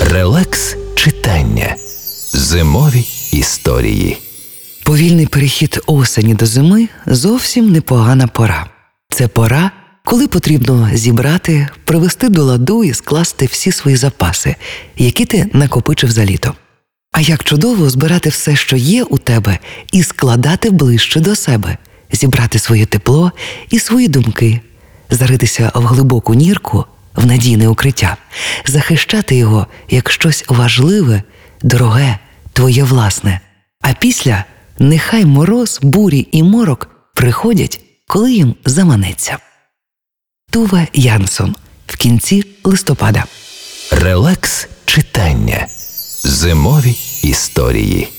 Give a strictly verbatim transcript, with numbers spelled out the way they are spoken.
Релакс читання. Зимові історії. Повільний перехід осені до зими – зовсім непогана пора. Це пора, коли потрібно зібрати, привести до ладу і скласти всі свої запаси, які ти накопичив за літо. А як чудово збирати все, що є у тебе, і складати ближче до себе, зібрати своє тепло і свої думки, заритися в глибоку нірку, в надійне укриття, захищати його як щось важливе, дороге, твоє власне. А після нехай мороз, бурі і морок приходять, коли їм заманеться. Туве Янсон. В кінці листопада. Релакс читання. Зимові історії.